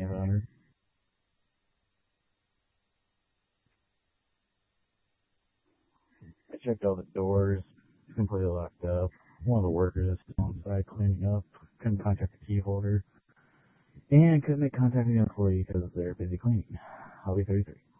about her. I checked all the doors, completely locked up. One of the workers is still inside cleaning up. Couldn't contact the key holder. And couldn't make contact with the employee because they're busy cleaning. I'll be 33.